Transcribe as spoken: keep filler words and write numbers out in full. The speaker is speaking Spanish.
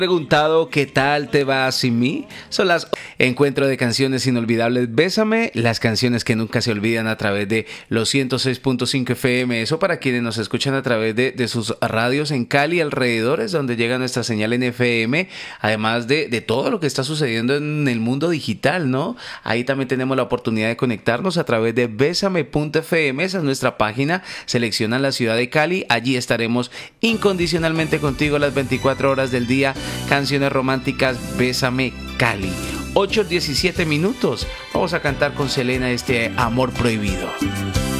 Preguntado qué tal te va sin mí. Son las encuentro de canciones inolvidables. Bésame, las canciones que nunca se olvidan a través de los ciento seis punto cinco F M. Eso para quienes nos escuchan a través de, de sus radios en Cali y alrededores, donde llega nuestra señal en F M. Además de, de todo lo que está sucediendo en el mundo digital, ¿no? Ahí también tenemos la oportunidad de conectarnos a través de besame punto f m. Esa es nuestra página. Seleccionan la ciudad de Cali. Allí estaremos incondicionalmente contigo las veinticuatro horas del día. Canciones románticas, Bésame Cali. ocho diecisiete minutos. Vamos a cantar con Selena este Amor Prohibido.